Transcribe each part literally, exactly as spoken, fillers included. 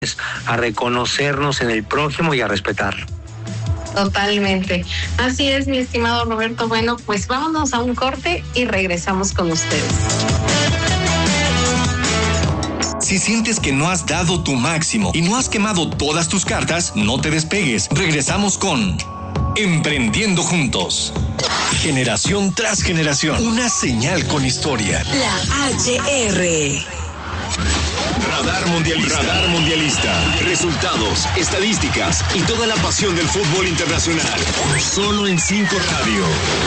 a reconocernos en el prójimo y a respetar. Totalmente. Así es, mi estimado Roberto. Bueno, pues vámonos a un corte y regresamos con ustedes. Si sientes que no has dado tu máximo y no has quemado todas tus cartas, no te despegues. Regresamos con Emprendiendo Juntos. Generación tras generación. Una señal con historia. La H R. Radar Mundialista. Radar Mundialista. Resultados, estadísticas y toda la pasión del fútbol internacional. Solo en cinco Radio.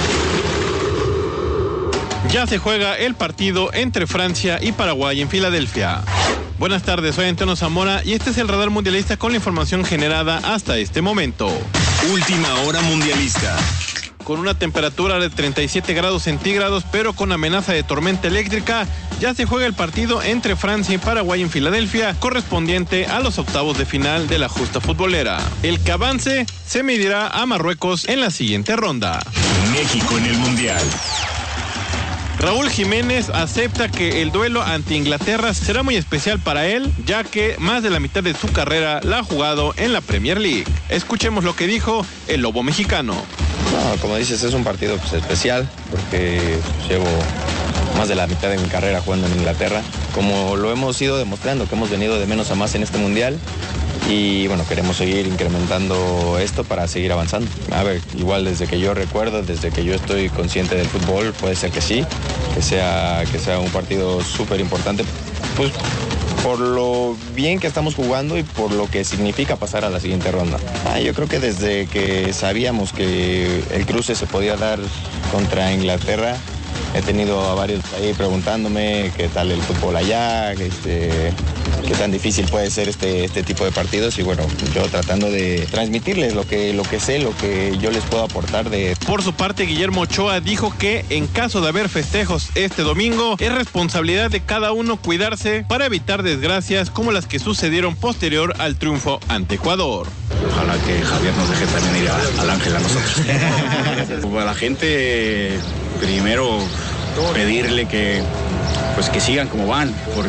Ya se juega el partido entre Francia y Paraguay en Filadelfia. Buenas tardes, soy Antonio Zamora y este es el Radar Mundialista con la información generada hasta este momento. Última hora mundialista. Con una temperatura de treinta y siete grados centígrados, pero con amenaza de tormenta eléctrica, ya se juega el partido entre Francia y Paraguay en Filadelfia, correspondiente a los octavos de final de la justa futbolera. El que avance se medirá a Marruecos en la siguiente ronda. México en el Mundial. Raúl Jiménez acepta que el duelo ante Inglaterra será muy especial para él, ya que más de la mitad de su carrera la ha jugado en la Premier League. Escuchemos lo que dijo el Lobo mexicano. No, como dices, es un partido pues, especial, porque pues, llevo más de la mitad de mi carrera jugando en Inglaterra. Como lo hemos ido demostrando, que hemos venido de menos a más en este Mundial. Y bueno, queremos seguir incrementando esto para seguir avanzando. A ver, igual desde que yo recuerdo, desde que yo estoy consciente del fútbol, puede ser que sí, que sea, que sea un partido súper importante, pues por lo bien que estamos jugando y por lo que significa pasar a la siguiente ronda. Ah, yo creo que desde que sabíamos que el cruce se podía dar contra Inglaterra, he tenido a varios ahí preguntándome qué tal el fútbol allá, este, qué tan difícil puede ser este, este tipo de partidos y bueno, yo tratando de transmitirles lo que, lo que sé, lo que yo les puedo aportar de... Por su parte, Guillermo Ochoa dijo que en caso de haber festejos este domingo, es responsabilidad de cada uno cuidarse para evitar desgracias como las que sucedieron posterior al triunfo ante Ecuador. Ojalá que Javier nos deje también ir a, al Ángel a nosotros. A la gente, primero pedirle que pues que sigan como van,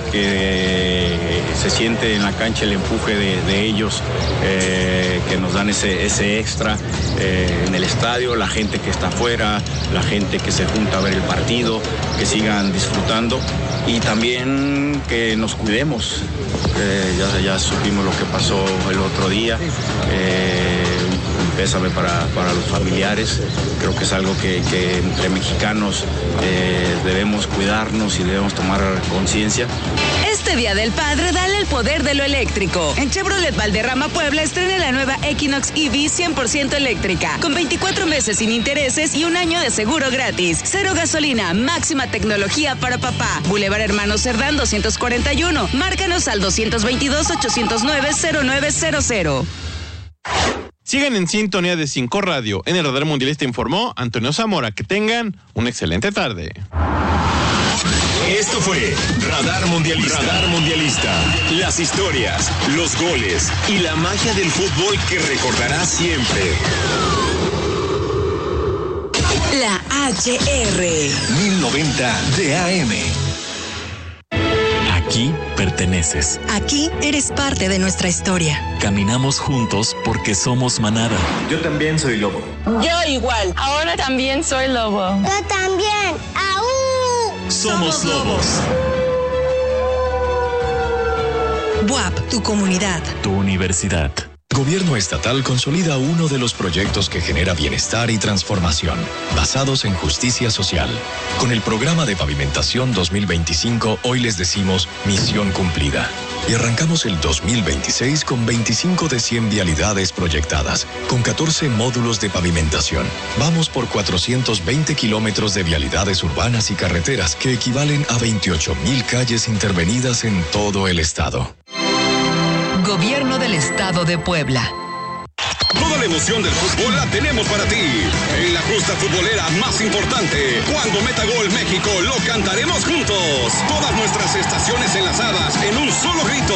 porque se siente en la cancha el empuje de, de ellos, eh, que nos dan ese, ese extra eh, en el estadio, la gente que está afuera, la gente que se junta a ver el partido, que sigan disfrutando y también que nos cuidemos. Eh, ya, ya supimos lo que pasó el otro día. Eh, Pésame para, para los familiares. Creo que es algo que, que entre mexicanos eh, debemos cuidarnos y debemos tomar conciencia. Este Día del Padre, dale el poder de lo eléctrico. En Chevrolet Valderrama Puebla estrena la nueva Equinox E V cien por ciento eléctrica, con veinticuatro meses sin intereses y un año de seguro gratis. Cero gasolina, máxima tecnología para papá. Boulevard Hermanos Cerdán doscientos cuarenta y uno. Márcanos al doscientos veintidós, ochocientos nueve, cero nueve cero cero. Sigan en sintonía de cinco Radio. En el Radar Mundialista informó Antonio Zamora. Que tengan una excelente tarde. Esto fue Radar Mundialista. Radar Mundialista. Las historias, los goles y la magia del fútbol que recordarás siempre. La H R. mil noventa de A M. Aquí perteneces. Aquí eres parte de nuestra historia. Caminamos juntos porque somos manada. Yo también soy lobo. Yo igual. Ahora también soy lobo. Yo también. ¡Aú! Somos lobos. B U A P, tu comunidad. Tu universidad. Gobierno estatal consolida uno de los proyectos que genera bienestar y transformación, basados en justicia social. Con el programa de pavimentación dos mil veinticinco, hoy les decimos misión cumplida. Y arrancamos el dos mil veintiséis con veinticinco de cien vialidades proyectadas, con catorce módulos de pavimentación. Vamos por cuatrocientos veinte kilómetros de vialidades urbanas y carreteras, que equivalen a veintiocho mil calles intervenidas en todo el estado. Gobierno del Estado de Puebla. Toda la emoción del fútbol la tenemos para ti. En la justa futbolera más importante, cuando meta gol México, lo cantaremos juntos. Todas nuestras estaciones enlazadas en un solo grito.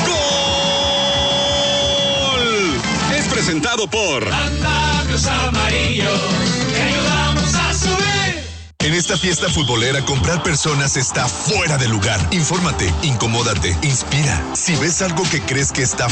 ¡Gol! Es presentado por Santa Cruz Amarillo, te ayudamos a subir. En esta fiesta futbolera comprar personas está fuera de lugar. Infórmate, incomódate, inspira. Si ves algo que crees que está